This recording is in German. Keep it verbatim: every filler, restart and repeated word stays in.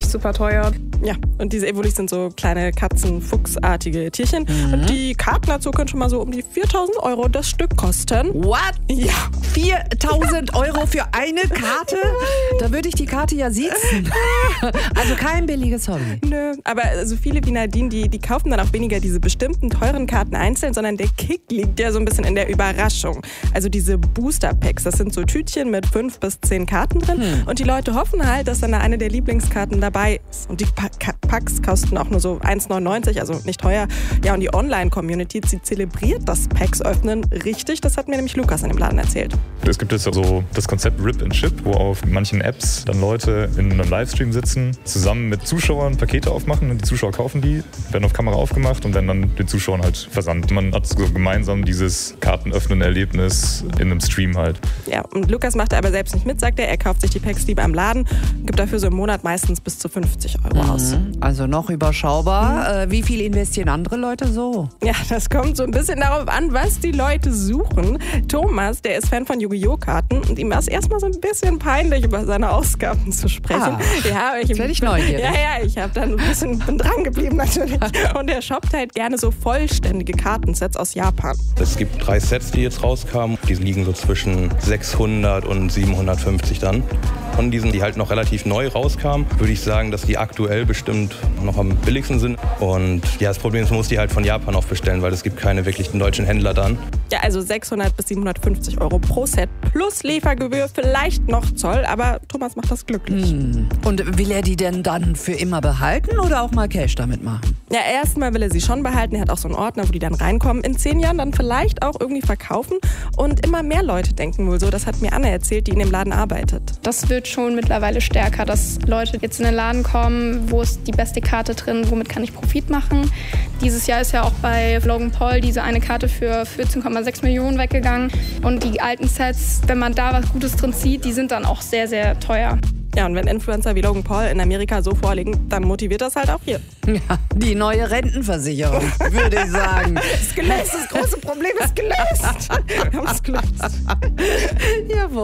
echt super teuer. Ja, und diese Evolis sind so kleine Katzen-Fuchsartige Tierchen. Mhm. Und die Karten dazu können schon mal so um die viertausend Euro das Stück kosten. What? Ja. viertausend Euro für eine Karte? Da würde ich die Karte ja sitzen. Also kein billiges Hobby. Nö, aber so viele wie Nadine, die, die kaufen dann auch weniger diese bestimmten teuren Karten einzeln, sondern der Kick liegt ja so ein bisschen in der Überraschung. Also diese Booster-Packs, das sind so Tütchen mit fünf bis zehn Karten drin. Hm. Und die Leute hoffen halt, dass dann da eine der Lieblingskarten dabei ist. Und die Packs kosten auch nur so eins neunundneunzig, also nicht teuer. Ja, und die Online-Community, die zelebriert das Packs-Öffnen richtig. Das hat mir nämlich Lukas in dem Laden erzählt. Es gibt jetzt so das Konzept Rip and Ship, wo auf manchen Apps dann Leute in einem Livestream sitzen, zusammen mit Zuschauern Pakete aufmachen und die Zuschauer kaufen die, werden auf Kamera aufgemacht und werden dann den Zuschauern halt versandt. Man hat so gemeinsam dieses Kartenöffnen-Erlebnis in einem Stream halt. Ja, und Lukas macht aber selbst nicht mit, sagt er. Er kauft sich die Packs lieber im Laden, gibt dafür so im Monat meistens bis zu fünfzig Euro mhm. aus. Also noch überschaubar. Mhm. Äh, wie viel investieren andere Leute so? Ja, das kommt so ein bisschen darauf an, was die Leute suchen. Thomas, der ist Fan von Yu-Gi-Oh! Karten und ihm war es erstmal so ein bisschen peinlich, über seine Ausgaben zu sprechen. Ah, ja, ich jetzt werde ich neugierig. Ja, ja, ich habe dann ein bisschen bin dran geblieben natürlich. Und er shoppt halt gerne so vollständige Kartensets aus Japan. Es gibt drei Sets, die jetzt rauskamen. Die liegen so zwischen sechshundert und siebenhundertfünfzig dann. Von diesen, die halt noch relativ neu rauskamen, würde ich sagen, dass die aktuell bestimmt noch am billigsten sind. Und ja, das Problem ist, man muss die halt von Japan auch bestellen, weil es gibt keine wirklichen deutschen Händler dann. Ja, also sechshundert bis siebenhundertfünfzig Euro pro Set plus Liefergebühr, vielleicht noch Zoll, aber Thomas macht das glücklich. Hm. Und will er die denn dann für immer behalten oder auch mal Cash damit machen? Ja, erstmal will er sie schon behalten. Er hat auch so einen Ordner, wo die dann reinkommen. In zehn Jahren dann vielleicht auch irgendwie verkaufen. Und immer mehr Leute denken wohl so. Das hat mir Anne erzählt, die in dem Laden arbeitet. Das wird schon mittlerweile stärker, dass Leute jetzt in den Laden kommen, wo ist die beste Karte drin, womit kann ich Profit machen. Dieses Jahr ist ja auch bei Logan Paul diese eine Karte für vierzehn Komma sechs Millionen weggegangen. Und die alten Sets, wenn man da was Gutes drin sieht, die sind dann auch sehr, sehr teuer. Ja, und wenn Influencer wie Logan Paul in Amerika so vorliegen, dann motiviert das halt auch hier. Ja, die neue Rentenversicherung, würde ich sagen. Ist gelöst, das große Problem ist gelöst. Wir haben es gelöst. Jawohl.